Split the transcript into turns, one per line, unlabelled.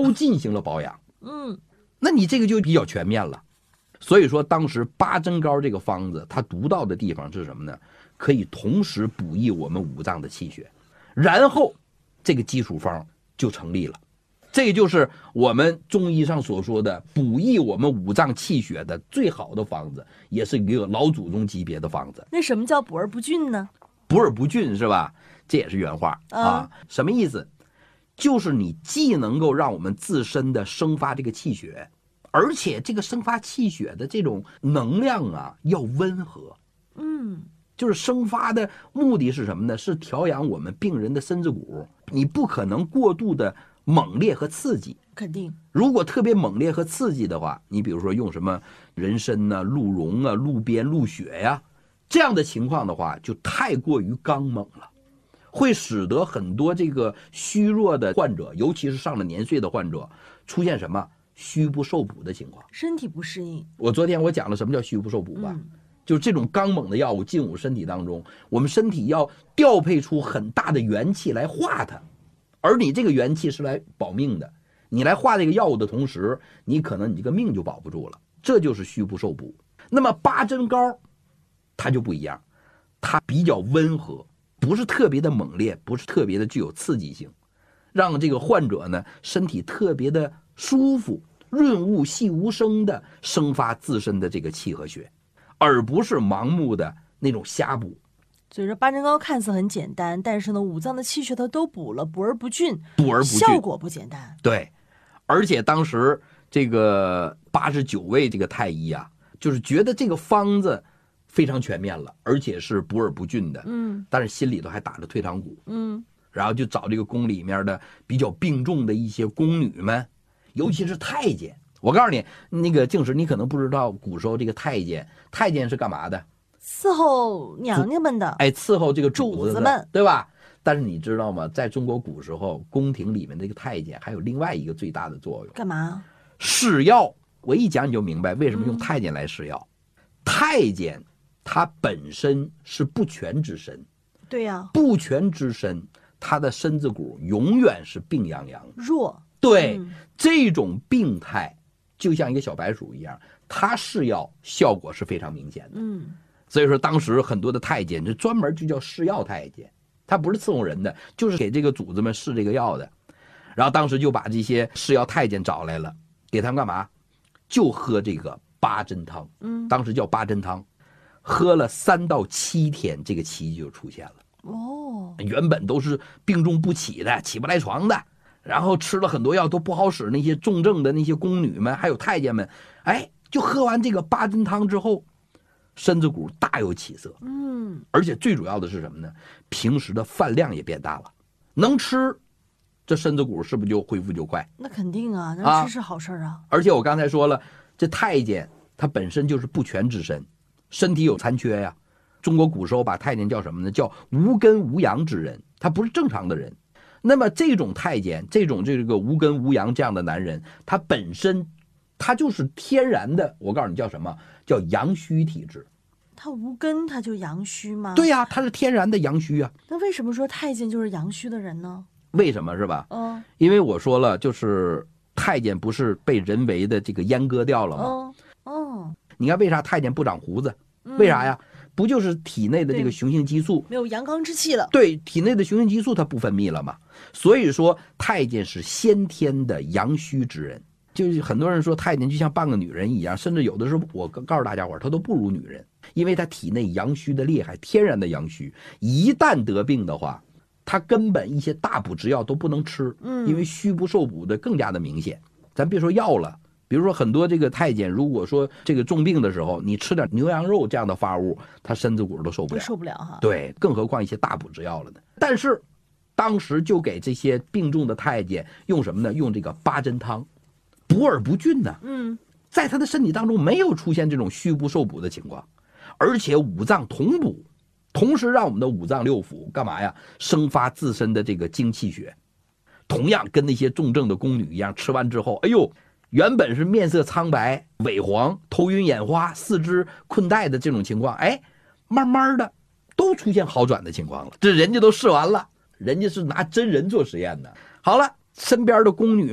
都进行了保养。那你这个就比较全面了。所以说当时八珍膏这个方子它独到的地方是什么呢？可以同时补益我们五脏的气血，然后这个基础方就成立了。这就是我们中医上所说的补益我们五脏气血的最好的方子，也是一个老祖宗级别的方子。
那什么叫补而不峻呢？
补而不峻是吧？这也是原话啊。什么意思？就是你既能够让我们自身的生发这个气血，而且这个生发气血的这种能量啊要温和。就是生发的目的是什么呢？是调养我们病人的身子骨。你不可能过度的猛烈和刺激，
肯定。
如果特别猛烈和刺激的话，你比如说用什么人参啊、鹿茸啊、鹿鞭、鹿血呀，这样的情况的话，就太过于刚猛了，会使得很多这个虚弱的患者，尤其是上了年岁的患者，出现什么虚不受补的情况，
身体不适应。
昨天我讲了什么叫虚不受补吧。就是这种刚猛的药物进入身体当中，我们身体要调配出很大的元气来化它，而你这个元气是来保命的，你来化这个药物的同时，你可能你这个命就保不住了，这就是虚不受补。那么八珍膏它就不一样，它比较温和，不是特别的猛烈，不是特别的具有刺激性，让这个患者呢身体特别的舒服，润物细无声的生发自身的这个气和血，而不是盲目的那种瞎补。
所以说八珍膏看似很简单，但是呢五脏的气血它都补了，补而不峻，效果不简单。
对，而且当时这个89位这个太医啊，就是觉得这个方子非常全面了，而且是补而不峻的。但是心里头还打着退堂鼓。然后就找这个宫里面的比较病重的一些宫女们，尤其是太监。我告诉你，那个静时，你可能不知道，古时候这个太监是干嘛的？
伺候娘娘们的。
哎，伺候这个主
子们，
对吧？但是你知道吗？在中国古时候，宫廷里面这个太监还有另外一个最大的作用。
干嘛？
试药。我一讲你就明白为什么用太监来试药。太监他本身是不全之身。
对呀。
不全之身，他的身子骨永远是病殃殃
弱。
对，这种病态就像一个小白鼠一样，他试药效果是非常明显的。所以说当时很多的太监这专门就叫试药太监，他不是伺候人的，就是给这个主子们试这个药的。然后当时就把这些试药太监找来了，给他们干嘛？就喝这个八珍汤。当时叫八珍汤，喝了3到7天，这个奇迹就出现了。原本都是病重不起的，起不来床的，然后吃了很多药都不好使，那些重症的那些宫女们还有太监们，哎，就喝完这个八珍汤之后，身子骨大有起色。而且最主要的是什么呢？平时的饭量也变大了，能吃，这身子骨是不是就恢复就快？
那肯定啊，能吃是好事啊。
而且我刚才说了，这太监他本身就是不全之身，身体有残缺呀。中国古时候把太监叫什么呢？叫无根无阳之人，他不是正常的人。那么这种太监，这种这个无根无阳这样的男人，他本身他就是天然的，我告诉你叫什么？叫阳虚体质。
他无根他就阳虚吗？
对呀，他是天然的阳虚啊。
那为什么说太监就是阳虚的人呢？
为什么是吧？因为我说了，就是太监不是被人为的这个阉割掉了吗？你看为啥太监不长胡子？为啥呀？不就是体内的这个雄性激素
没有阳刚之气了？对，
体内的雄性激素它不分泌了嘛。所以说太监是先天的阳虚之人。就是很多人说太监就像半个女人一样，甚至有的时候我告诉大家伙，他都不如女人，因为他体内阳虚的厉害，天然的阳虚，一旦得病的话，他根本一些大补之药都不能吃，因为虚不受补的更加的明显。咱别说药了，比如说很多这个太监，如果说这个重病的时候，你吃点牛羊肉这样的发物，他身子骨都受不了，
受不了哈。
对，更何况一些大补之药了呢。但是当时就给这些病重的太监用什么呢？用这个八珍汤，补而不峻呢。在他的身体当中没有出现这种虚不受补的情况，而且五脏同补，同时让我们的五脏六腑干嘛呀？生发自身的这个精气血。同样跟那些重症的宫女一样，吃完之后，哎呦，原本是面色苍白、萎黄、头晕眼花、四肢困怠的这种情况，哎，慢慢的都出现好转的情况了。这人家都试完了，人家是拿真人做实验的。好了，身边的宫女